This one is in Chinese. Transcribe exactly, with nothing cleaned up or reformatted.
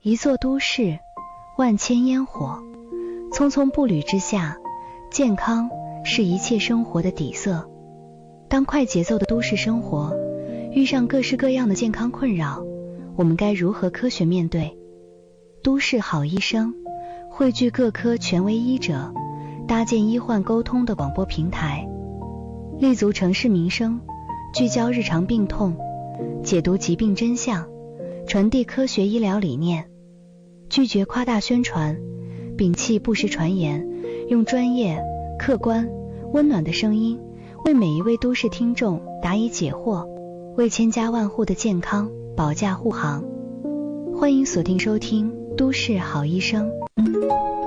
一座都市，万千烟火，匆匆步履之下，健康是一切生活的底色。当快节奏的都市生活遇上各式各样的健康困扰，我们该如何科学面对？都市好医生汇聚各科权威医者，搭建医患沟通的广播平台，立足城市民生，聚焦日常病痛，解读疾病真相，传递科学医疗理念，拒绝夸大宣传，摒弃不实传言，用专业、客观、温暖的声音为每一位都市听众答疑解惑，为千家万户的健康保驾护航。欢迎锁定收听都市好医生。